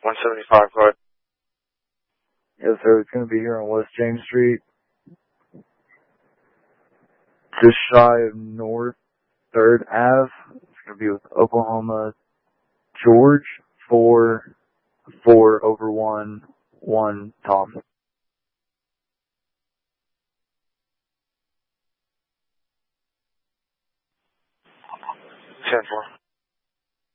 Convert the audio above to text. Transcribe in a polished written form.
175, go ahead. Yes, sir. It's going to be here on West James Street. Just shy of North 3rd Ave. It's going to be with Oklahoma George 4-4-1 Tom. 10-4.